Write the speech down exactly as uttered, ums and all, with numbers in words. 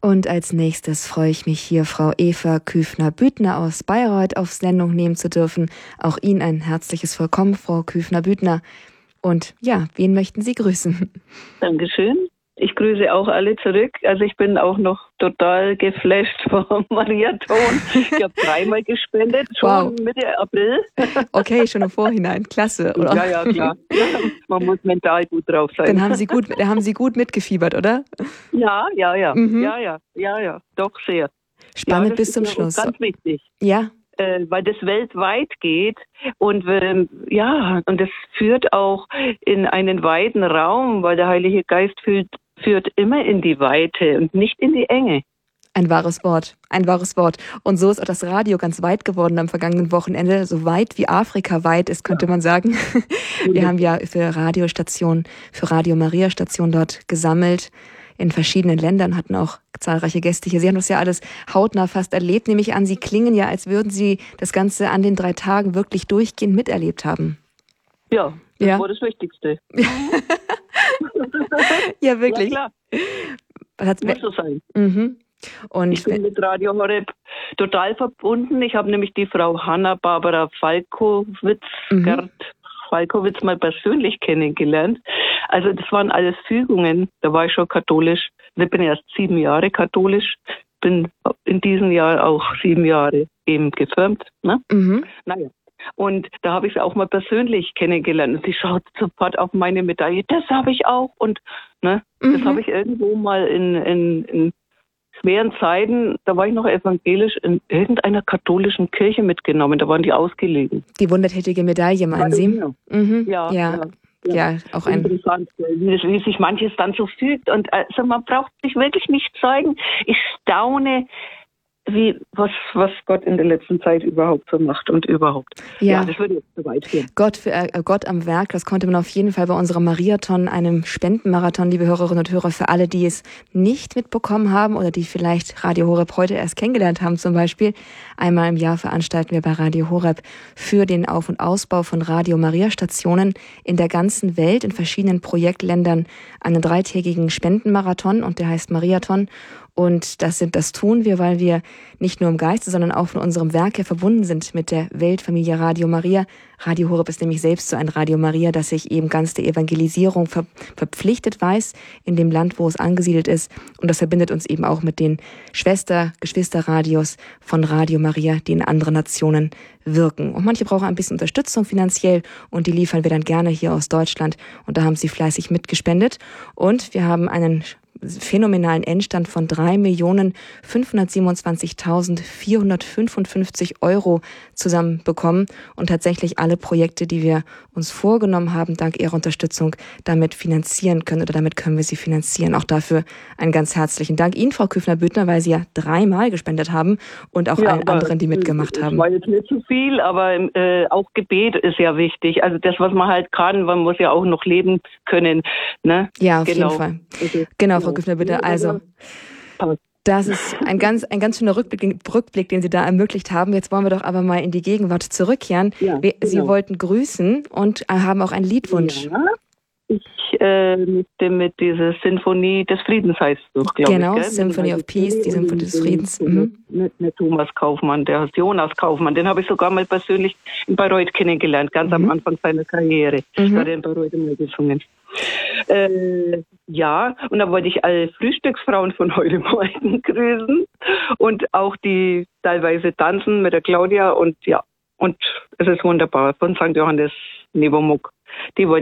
Und als nächstes freue ich mich hier, Frau Eva Küfner-Büttner aus Bayreuth auf Sendung nehmen zu dürfen. Auch Ihnen ein herzliches Willkommen, Frau Küfner-Büttner. Und ja, wen möchten Sie grüßen? Dankeschön. Ich grüße auch alle zurück. Also ich bin auch noch total geflasht vom Mariathon. Ich habe dreimal gespendet, schon wow. Mitte April. Okay, schon im Vorhinein. Klasse, oder? Ja, ja, klar. Man muss mental gut drauf sein. Dann haben Sie gut, da haben Sie gut mitgefiebert, oder? Ja, ja, ja. Mhm. Ja, ja, ja, ja. Doch sehr. Spannend ja, bis zum Schluss. Ganz wichtig. Ja. Äh, weil das weltweit geht und äh, ja, und das führt auch in einen weiten Raum, weil der Heilige Geist führt, führt immer in die Weite und nicht in die Enge. Ein wahres Wort, ein wahres Wort. Und so ist auch das Radio ganz weit geworden am vergangenen Wochenende, so weit wie Afrika weit ist, könnte ja. man sagen. Wir ja. haben ja für Radiostationen, für Radio Maria Stationen dort gesammelt in verschiedenen Ländern, hatten auch zahlreiche Gäste hier. Sie haben das ja alles hautnah fast erlebt, nehme ich an. Sie klingen ja, als würden Sie das Ganze an den drei Tagen wirklich durchgehend miterlebt haben. Ja, das ja. war das Wichtigste. Ja, wirklich. Ja, klar. Was Muss so sein. Mhm. Und ich bin mit Radio Horeb total verbunden. Ich habe nämlich die Frau Hanna-Barbara Falkowitz, mhm. Gerd Falkowitz mal persönlich kennengelernt. Also das waren alles Fügungen. Da war ich schon katholisch. Ich bin erst sieben Jahre katholisch. Bin in diesem Jahr auch sieben Jahre eben gefirmt. Ne? Mhm. Naja. Und da habe ich sie auch mal persönlich kennengelernt. Und sie schaut sofort auf meine Medaille. Das habe ich auch. Und ne, mhm. das habe ich irgendwo mal in, in, in schweren Zeiten, da war ich noch evangelisch, in irgendeiner katholischen Kirche mitgenommen. Da waren die ausgelegen. Die wundertätige Medaille, meinen Sie? Mhm. Ja, ja. ja. Ja, ja, auch ein interessant, wie, wie sich manches dann so fügt. Und also man braucht sich wirklich nicht zeigen. Ich staune, wie was was Gott in der letzten Zeit überhaupt so macht und überhaupt. Ja, ja das würde jetzt zu weit gehen. Gott, für, äh, Gott am Werk, das konnte man auf jeden Fall bei unserem Mariathon, einem Spendenmarathon, liebe Hörerinnen und Hörer, für alle, die es nicht mitbekommen haben oder die vielleicht Radio Horeb heute erst kennengelernt haben zum Beispiel. Einmal im Jahr veranstalten wir bei Radio Horeb für den Auf- und Ausbau von Radio Maria Stationen in der ganzen Welt, in verschiedenen Projektländern, einen dreitägigen Spendenmarathon und der heißt Mariathon. Und das sind, das tun wir, weil wir nicht nur im Geiste, sondern auch von unserem Werk her verbunden sind mit der Weltfamilie Radio Maria. Radio Horeb ist nämlich selbst so ein Radio Maria, das sich eben ganz der Evangelisierung ver- verpflichtet weiß in dem Land, wo es angesiedelt ist. Und das verbindet uns eben auch mit den Schwester-, Geschwisterradios von Radio Maria, die in anderen Nationen wirken. Und manche brauchen ein bisschen Unterstützung finanziell und die liefern wir dann gerne hier aus Deutschland. Und da haben sie fleißig mitgespendet. Und wir haben einen phänomenalen Endstand von drei Millionen fünfhundertsiebenundzwanzigtausendvierhundertfünfundfünfzig Euro zusammenbekommen und tatsächlich alle Projekte, die wir uns vorgenommen haben, dank Ihrer Unterstützung damit finanzieren können oder damit können wir sie finanzieren. Auch dafür einen ganz herzlichen Dank Ihnen, Frau Küfner-Büttner, weil Sie ja dreimal gespendet haben und auch ja, allen anderen, die mitgemacht haben. Das war jetzt nicht zu viel, aber äh, auch Gebet ist ja wichtig. Also das, was man halt kann, man muss ja auch noch leben können. Ne? Ja, auf genau. jeden Fall. Okay. Genau, Frau Küfner-Büttner. Also das ist ein ganz, ein ganz schöner Rückblick, Rückblick, den Sie da ermöglicht haben. Jetzt wollen wir doch aber mal in die Gegenwart zurückkehren. Ja, genau. Sie wollten grüßen und haben auch einen Liedwunsch. Ja. Ich äh, mit, dem, mit dieser Sinfonie des Friedens heißt es doch, glaube genau, ich. Genau, Symphony of Peace, die Symphonie des Friedens. Mhm. Nicht, nicht Thomas Kaufmann, der heißt Jonas Kaufmann. Den habe ich sogar mal persönlich in Bayreuth kennengelernt, ganz mhm. am Anfang seiner Karriere. Mhm. Da hat er in Bayreuth mal gesungen. Äh, ja, und da wollte ich alle Frühstücksfrauen von heute Morgen grüßen und auch die teilweise tanzen mit der Claudia und ja, und es ist wunderbar von Sankt Johannes Nepomuk. Die wollte